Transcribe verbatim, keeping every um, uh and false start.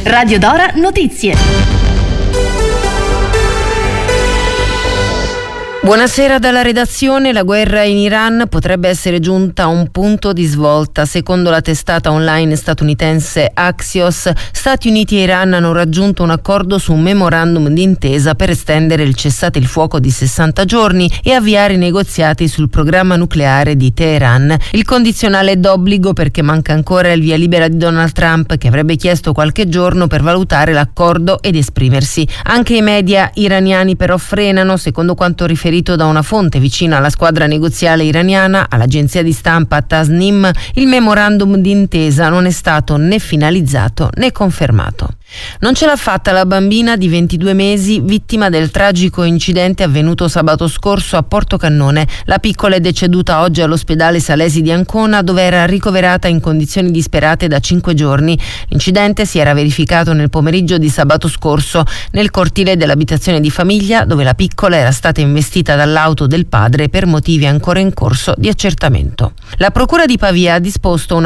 Radio Dora Notizie. Buonasera dalla redazione. La guerra in Iran potrebbe essere giunta a un punto di svolta. Secondo la testata online statunitense Axios, Stati Uniti e Iran hanno raggiunto un accordo su un memorandum d'intesa per estendere il cessate il fuoco di sessanta giorni e avviare i negoziati sul programma nucleare di Teheran. Il condizionale è d'obbligo perché manca ancora il via libera di Donald Trump, che avrebbe chiesto qualche giorno per valutare l'accordo ed esprimersi. Anche i media iraniani però frenano, secondo quanto riferito da una fonte vicina alla squadra negoziale iraniana all'agenzia di stampa Tasnim. Il memorandum d'intesa non è stato né finalizzato né confermato. Non ce l'ha fatta la bambina di ventidue mesi vittima del tragico incidente avvenuto sabato scorso a Portocannone. La piccola è deceduta oggi all'ospedale Salesi di Ancona, dove era ricoverata in condizioni disperate da cinque giorni. L'incidente si era verificato nel pomeriggio di sabato scorso nel cortile dell'abitazione di famiglia, dove la piccola era stata investita dall'auto del padre per motivi ancora in corso di accertamento. La procura di Pavia ha disposto una